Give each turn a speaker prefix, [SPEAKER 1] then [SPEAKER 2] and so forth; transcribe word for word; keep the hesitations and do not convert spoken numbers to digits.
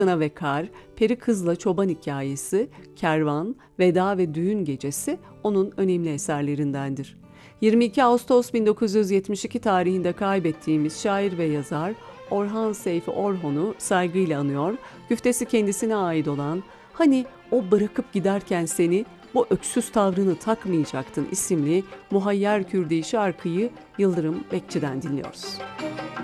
[SPEAKER 1] Fırtına ve Kar, Peri Kızla Çoban Hikayesi, Kervan, Veda ve Düğün Gecesi onun önemli eserlerindendir. yirmi iki Ağustos bin dokuz yüz yetmiş iki tarihinde kaybettiğimiz şair ve yazar Orhan Seyfi Orhon'u saygıyla anıyor, güftesi kendisine ait olan "Hani o bırakıp giderken seni bu öksüz tavrını takmayacaktın" isimli Muhayyer Kürdi şarkıyı Yıldırım Bekçi'den dinliyoruz.